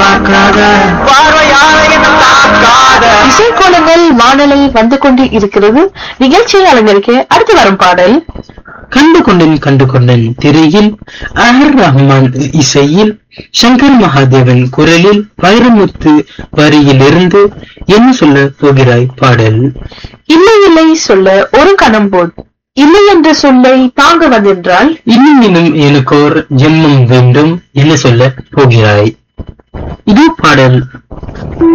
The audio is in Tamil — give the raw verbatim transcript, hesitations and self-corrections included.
இசைக்கோலங்கள் வானொலி வந்து கொண்டு இருக்கிறது. நிகழ்ச்சியை அலங்கரிக்க அடுத்து வரும் பாடல் கண்டு கொண்டேன் கண்டு கொண்டேன் திரையில் அஹர் ரஹ்மான் இசையில் சங்கர் மகாதேவன் குரலில் வைரமுத்து வரியிலிருந்து என்ன சொல்ல போகிறாய் பாடல். இல்லை இல்லை சொல்ல ஒரு கணம் போல் இல்லை என்ற சொல்லை தாங்க வந்தென்றால் இன்னும் இன்னும் எனக்கோர் ஜென்மம் வேண்டும் என்ன சொல்ல போகிறாய். இது பாடல்.